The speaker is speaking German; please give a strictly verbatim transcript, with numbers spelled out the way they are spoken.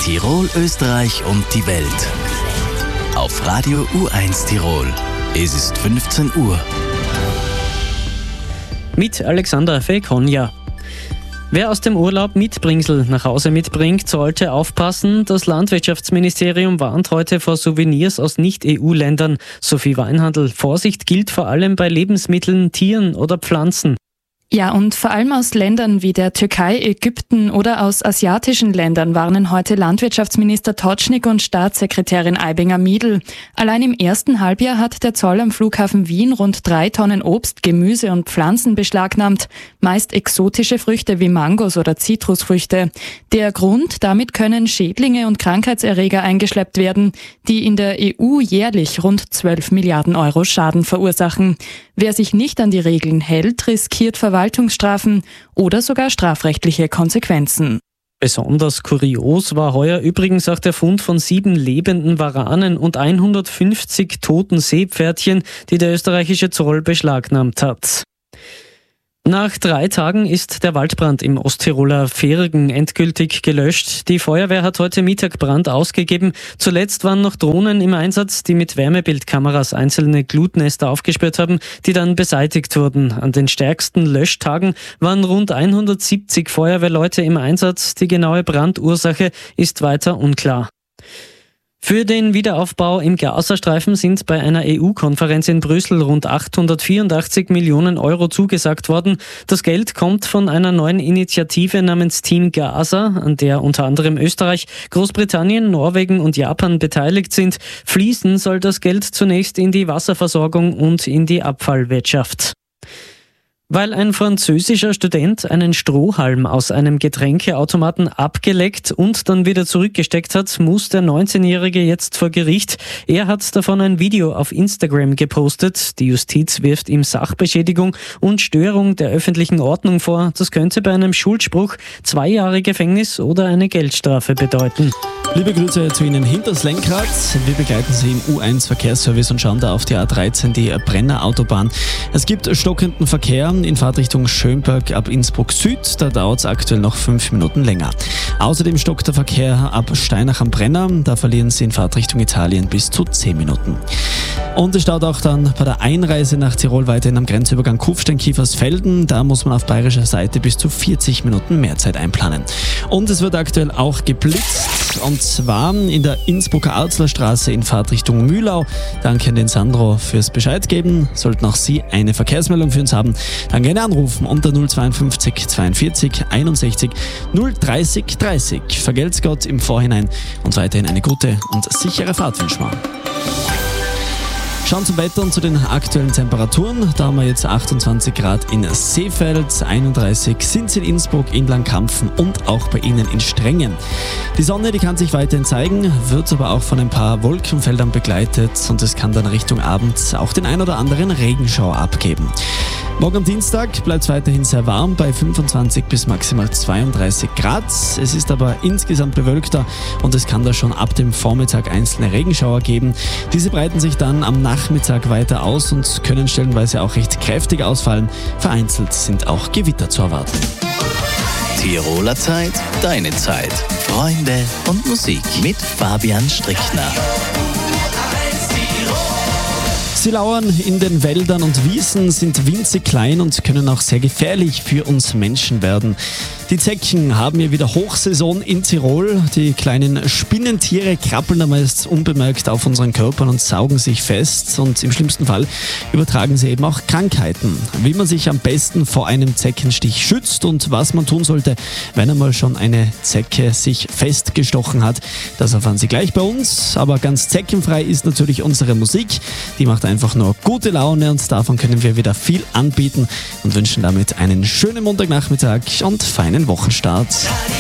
Tirol, Österreich und die Welt. Auf Radio U eins Tirol. Es ist fünfzehn Uhr. Mit Alexander Fekonja. Wer aus dem Urlaub Mitbringsel nach Hause mitbringt, sollte aufpassen. Das Landwirtschaftsministerium warnt heute vor Souvenirs aus Nicht-E U-Ländern sowie Weinhandel. Vorsicht gilt vor allem bei Lebensmitteln, Tieren oder Pflanzen. Ja, und vor allem aus Ländern wie der Türkei, Ägypten oder aus asiatischen Ländern warnen heute Landwirtschaftsminister Totschnig und Staatssekretärin Aibinger-Miedl. Allein im ersten Halbjahr hat der Zoll am Flughafen Wien rund drei Tonnen Obst, Gemüse und Pflanzen beschlagnahmt, meist exotische Früchte wie Mangos oder Zitrusfrüchte. Der Grund, damit können Schädlinge und Krankheitserreger eingeschleppt werden, die in der E U jährlich rund zwölf Milliarden Euro Schaden verursachen. Wer sich nicht an die Regeln hält, riskiert Verwaltungsstrafen oder sogar strafrechtliche Konsequenzen. Besonders kurios war heuer übrigens auch der Fund von sieben lebenden Waranen und hundertfünfzig toten Seepferdchen, die der österreichische Zoll beschlagnahmt hat. Nach drei Tagen ist der Waldbrand im Osttiroler Vergen endgültig gelöscht. Die Feuerwehr hat heute Mittag Brand ausgegeben. Zuletzt waren noch Drohnen im Einsatz, die mit Wärmebildkameras einzelne Glutnester aufgespürt haben, die dann beseitigt wurden. An den stärksten Löschtagen waren rund hundertsiebzig Feuerwehrleute im Einsatz. Die genaue Brandursache ist weiter unklar. Für den Wiederaufbau im Gazastreifen sind bei einer E U-Konferenz in Brüssel rund achthundertvierundachtzig Millionen Euro zugesagt worden. Das Geld kommt von einer neuen Initiative namens Team Gaza, an der unter anderem Österreich, Großbritannien, Norwegen und Japan beteiligt sind. Fließen soll das Geld zunächst in die Wasserversorgung und in die Abfallwirtschaft. Weil ein französischer Student einen Strohhalm aus einem Getränkeautomaten abgeleckt und dann wieder zurückgesteckt hat, muss der neunzehnjährige jetzt vor Gericht. Er hat davon ein Video auf Instagram gepostet. Die Justiz wirft ihm Sachbeschädigung und Störung der öffentlichen Ordnung vor. Das könnte bei einem Schuldspruch zwei Jahre Gefängnis oder eine Geldstrafe bedeuten. Liebe Grüße zu Ihnen hinters Lenkrad. Wir begleiten Sie im U eins Verkehrsservice und schauen da auf die A dreizehn, die Brenner Autobahn. Es gibt stockenden Verkehr in Fahrtrichtung Schönberg ab Innsbruck Süd. Da dauert es aktuell noch fünf Minuten länger. Außerdem stockt der Verkehr ab Steinach am Brenner. Da verlieren Sie in Fahrtrichtung Italien bis zu zehn Minuten. Und es staut auch dann bei der Einreise nach Tirol weiterhin am Grenzübergang Kufstein-Kiefersfelden. Da muss man auf bayerischer Seite bis zu vierzig Minuten mehr Zeit einplanen. Und es wird aktuell auch geblitzt. Und zwar in der Innsbrucker Arzlerstraße in Fahrtrichtung Mühlau. Danke an den Sandro fürs Bescheid geben. Sollten auch Sie eine Verkehrsmeldung für uns haben, dann gerne anrufen unter null zweiundfünfzig zweiundvierzig einundsechzig null dreißig dreißig. Vergelt's Gott im Vorhinein und weiterhin eine gute und sichere Fahrt wünschen wir. Schauen zum Wetter und zu den aktuellen Temperaturen. Da haben wir jetzt achtundzwanzig Grad in Seefeld, einunddreißig sind es in Innsbruck, in Langkampfen und auch bei Ihnen in Strengen. Die Sonne, die kann sich weiterhin zeigen, wird aber auch von ein paar Wolkenfeldern begleitet und es kann dann Richtung Abend auch den ein oder anderen Regenschauer abgeben. Morgen am Dienstag bleibt es weiterhin sehr warm bei fünfundzwanzig bis maximal zweiunddreißig Grad. Es ist aber insgesamt bewölkter und es kann da schon ab dem Vormittag einzelne Regenschauer geben. Diese breiten sich dann am Nachmittag weiter aus und können stellenweise auch recht kräftig ausfallen. Vereinzelt sind auch Gewitter zu erwarten. Tiroler Zeit, deine Zeit. Freunde und Musik mit Fabian Strickner. Sie lauern in den Wäldern und Wiesen, sind winzig klein und können auch sehr gefährlich für uns Menschen werden. Die Zecken haben ja wieder Hochsaison in Tirol. Die kleinen Spinnentiere krabbeln da meist unbemerkt auf unseren Körpern und saugen sich fest. Und im schlimmsten Fall übertragen sie eben auch Krankheiten. Wie man sich am besten vor einem Zeckenstich schützt und was man tun sollte, wenn einmal schon eine Zecke sich festgestochen hat, das erfahren Sie gleich bei uns. Aber ganz zeckenfrei ist natürlich unsere Musik. Die macht einfach nur gute Laune und davon können wir wieder viel anbieten und wünschen damit einen schönen Montagnachmittag und feinen Wochenstart.